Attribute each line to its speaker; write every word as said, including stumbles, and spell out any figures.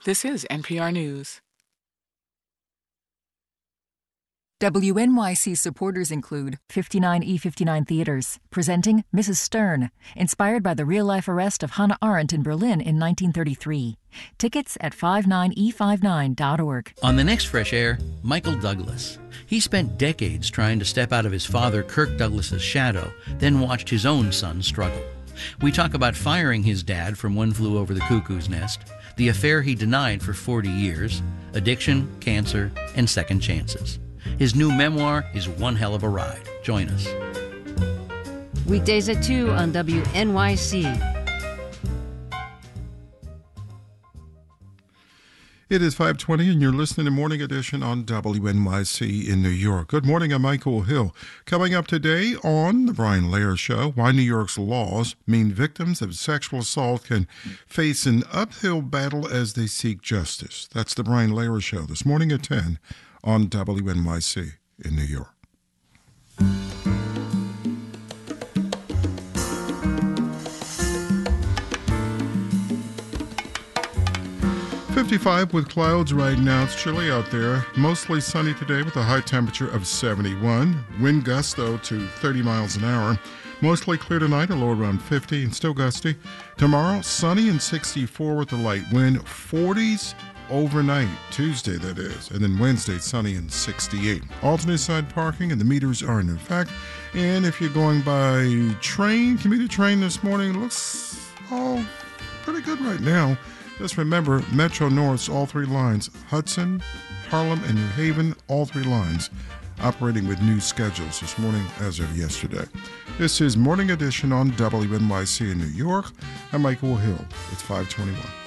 Speaker 1: This is N P R News.
Speaker 2: W N Y C supporters include fifty-nine E fifty-nine Theaters, presenting Missus Stern, inspired by the real-life arrest of Hannah Arendt in Berlin in nineteen thirty-three. Tickets at fifty-nine e fifty-nine dot org.
Speaker 3: On the next Fresh Air, Michael Douglas. He spent decades trying to step out of his father Kirk Douglas's shadow, then watched his own son struggle. We talk about firing his dad from One Flew Over the Cuckoo's Nest, the affair he denied for forty years, addiction, cancer, and second chances. His new memoir is one hell of a ride. Join us.
Speaker 4: Weekdays at two on W N Y C.
Speaker 5: It is five twenty, and you're listening to Morning Edition on W N Y C in New York. Good morning, I'm Michael Hill. Coming up today on The Brian Lehrer Show, why New York's laws mean victims of sexual assault can face an uphill battle as they seek justice. That's The Brian Lehrer Show this morning at ten on W N Y C in New York. fifty-five with clouds right now. It's chilly out there. Mostly sunny today with a high temperature of seventy-one. Wind gusts, though, to thirty miles an hour. Mostly clear tonight, a low around fifty and still gusty. Tomorrow, sunny and sixty-four with a light wind. forties overnight, Tuesday that is. And then Wednesday, sunny and sixty-eight. Alternate side parking and the meters are in effect. And if you're going by train, commuter train this morning, it looks all pretty good right now. Just remember, Metro North's all three lines, Hudson, Harlem, and New Haven, all three lines, operating with new schedules this morning as of yesterday. This is Morning Edition on W N Y C in New York. I'm Michael Hill. It's five twenty-one.